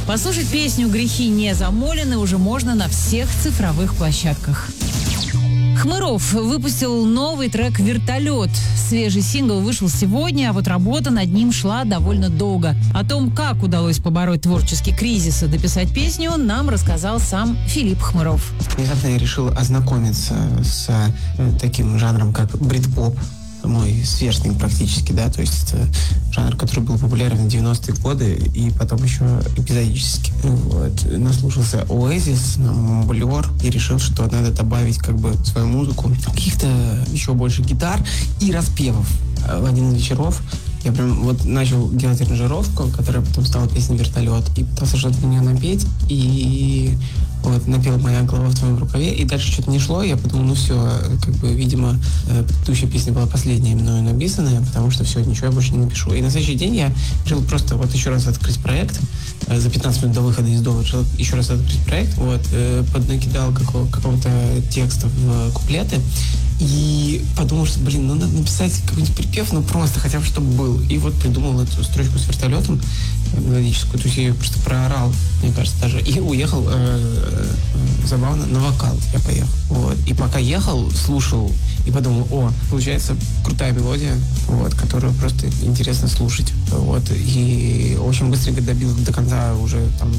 Послушать песню «Грехи не замолены» уже можно на всех цифровых площадках. Хмыров выпустил новый трек «Вертолет». Свежий сингл вышел сегодня, а вот работа над ним шла довольно долго. О том, как удалось побороть творческий кризис и дописать песню, нам рассказал сам Филипп Хмыров. Внезапно я решил ознакомиться с таким жанром, как брит-поп. Мой сверстник практически, да, то есть это жанр, который был популярен в 90-е годы и потом еще эпизодически. Вот. Наслушался Oasis, Blur и решил, что надо добавить как бы в свою музыку каких-то еще больше гитар и распевов. В один из вечеров я прям вот начал делать аранжировку, которая потом стала песней «Вертолет», и пытался что-то на нее напеть, и вот напела «Моя голова в твоем рукаве», и дальше что-то не шло, я подумал, ну все, как бы, видимо, предыдущая песня была последняя мною написанная, потому что все, ничего я больше не напишу. И на следующий день я решил просто вот еще раз открыть проект, за 15 минут до выхода из дома решил еще раз открыть проект, вот, поднакидал какого-то текста в куплеты, и подумал, что, блин, ну надо написать какой-нибудь припев, ну просто, хотя бы чтобы был. И вот придумал эту строчку с вертолетом мелодическую, то есть я ее просто проорал, мне кажется, даже, и уехал забавно на вокал я поехал. Вот. И пока ехал, слушал и подумал, получается крутая мелодия, вот, которую просто интересно слушать. Вот. И очень быстренько добил до конца уже там